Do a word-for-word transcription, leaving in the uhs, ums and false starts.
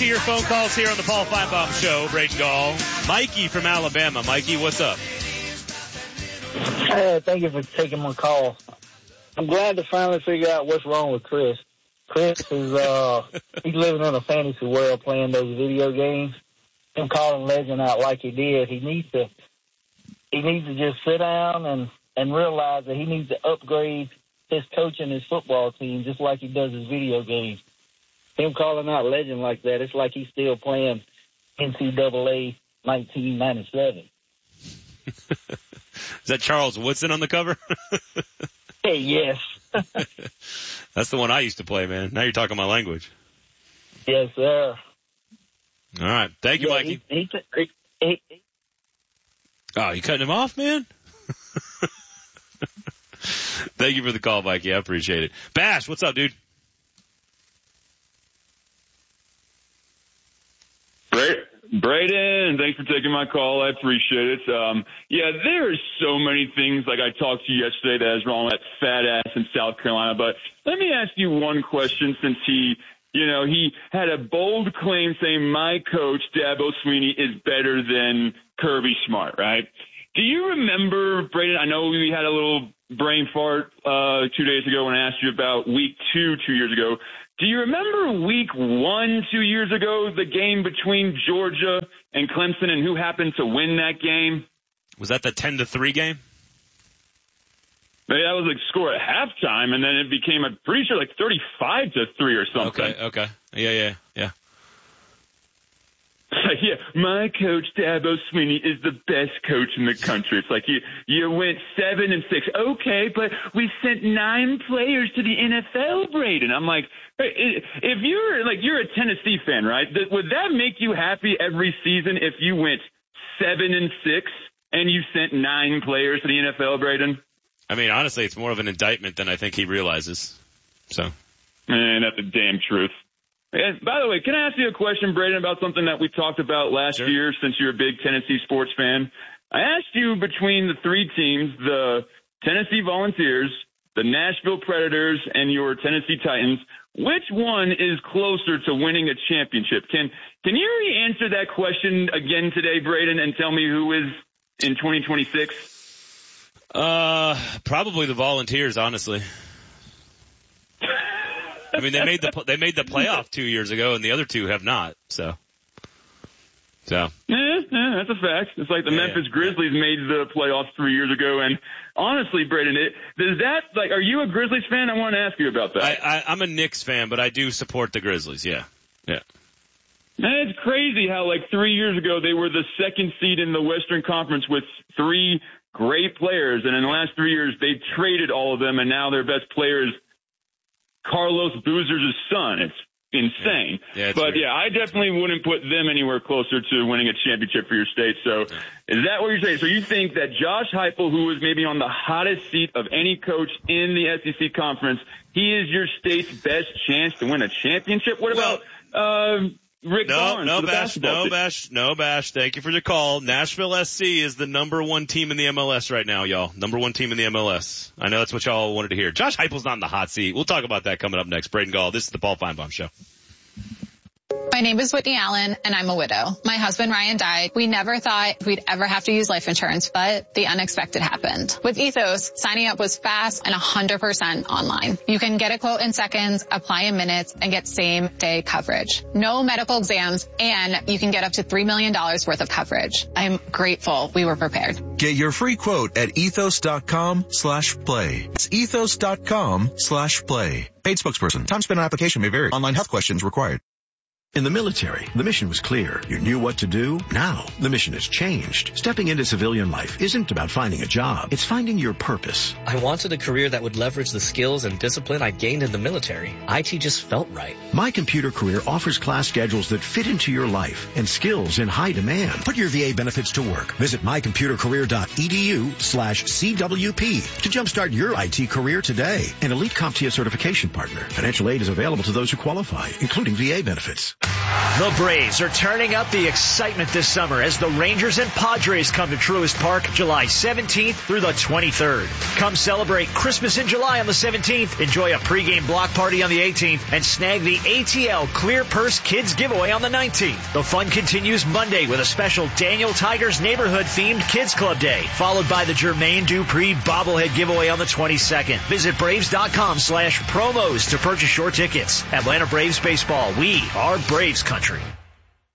to your phone calls here on the Paul Feinbaum Show. Braden Gall. Mikey from Alabama. Mikey, what's up? Hey, thank you for taking my call. I'm glad to finally figure out what's wrong with Chris. Chris is, uh, he's living in a fantasy world playing those video games. Him calling Legend out like he did. He needs to, he needs to just sit down and, and realize that he needs to upgrade his coaching his football team just like he does his video games. Him calling out Legend like that, it's like he's still playing N C double A nineteen ninety-seven. Is that Charles Woodson on the cover? Hey, yes. That's the one I used to play, man. Now you're talking my language. Yes, sir. All right. Thank you, yeah, Mikey. He, he, he, he, oh, you cutting him off, man? Thank you for the call, Mikey. I appreciate it. Bash, what's up, dude? Great. Braden, thanks for taking my call. I appreciate it. Um, yeah, there are so many things, like I talked to you yesterday, that is wrong with that fat ass in South Carolina. But let me ask you one question, since he, you know, he had a bold claim saying my coach, Dabo Swinney, is better than Kirby Smart, right? Do you remember, Braden, I know we had a little brain fart uh two days ago when I asked you about week two two years ago. Do you remember week one two years ago, the game between Georgia and Clemson, and who happened to win that game? Was that the ten to three game? Maybe that was like score at halftime, and then it became, I'm pretty sure, like thirty-five to three or something. Okay, okay. Yeah, yeah, yeah. Yeah, my coach, Dabo Swinney, is the best coach in the country. It's like you you went seven and six. Okay, but we sent nine players to the N F L, Braden. I'm like, if you're like you're a Tennessee fan, right? Would that make you happy every season if you went seven and six and you sent nine players to the N F L, Braden? I mean, honestly, it's more of an indictment than I think he realizes. So, man, that's the damn truth. And by the way, can I ask you a question, Braden, about something that we talked about last Sure. year, since you're a big Tennessee sports fan? I asked you, between the three teams, the Tennessee Volunteers, the Nashville Predators, and your Tennessee Titans, which one is closer to winning a championship? Can can you answer that question again today, Braden, and tell me who is in twenty twenty-six? Uh, probably the Volunteers, honestly. I mean, they made the they made the playoff two years ago, and the other two have not. So, so yeah, yeah, that's a fact. It's like the yeah, Memphis yeah. Grizzlies made the playoffs three years ago, and honestly, Braden, it, does that like? Are you a Grizzlies fan? I want to ask you about that. I, I, I'm a Knicks fan, but I do support the Grizzlies. Yeah, yeah. And it's crazy how like three years ago they were the second seed in the Western Conference with three great players, and in the last three years they traded all of them, and now their best players. Carlos Boozer's son. It's insane. Yeah, it's but weird. yeah, I definitely wouldn't put them anywhere closer to winning a championship for your state. So is that what you're saying? So you think that Josh Heupel, who was maybe on the hottest seat of any coach in the S E C conference, he is your state's best chance to win a championship? What Well, about, um, Rick No, Barnes no, for the Bash, basketball no, team? Bash, no, Bash. Thank you for the call. Nashville S C is the number one team in the M L S right now, y'all. Number one team in the M L S. I know that's what y'all wanted to hear. Josh Heupel's not in the hot seat. We'll talk about that coming up next. Braden Gall, this is the Paul Feinbaum Show. My name is Whitney Allen, and I'm a widow. My husband, Ryan, died. We never thought we'd ever have to use life insurance, but the unexpected happened. With Ethos, signing up was fast and one hundred percent online. You can get a quote in seconds, apply in minutes, and get same-day coverage. No medical exams, and you can get up to three million dollars worth of coverage. I'm grateful we were prepared. Get your free quote at ethos.com slash play. It's ethos.com slash play. Paid spokesperson. Time spent on application may vary. Online health questions required. In the military, the mission was clear. You knew what to do. Now, the mission has changed. Stepping into civilian life isn't about finding a job. It's finding your purpose. I wanted a career that would leverage the skills and discipline I gained in the military. I T just felt right. My Computer Career offers class schedules that fit into your life and skills in high demand. Put your V A benefits to work. Visit mycomputercareer.edu slash CWP to jumpstart your I T career today. An elite CompTIA certification partner. Financial aid is available to those who qualify, including V A benefits. The Braves are turning up the excitement this summer as the Rangers and Padres come to Truist Park July seventeenth through the twenty-third. Come celebrate Christmas in July on the seventeenth, enjoy a pregame block party on the eighteenth, and snag the A T L Clear Purse Kids giveaway on the nineteenth. The fun continues Monday with a special Daniel Tigers neighborhood-themed Kids Club Day, followed by the Jermaine Dupri bobblehead giveaway on the twenty-second. Visit Braves.com slash promos to purchase your tickets. Atlanta Braves Baseball, we are Braves Country.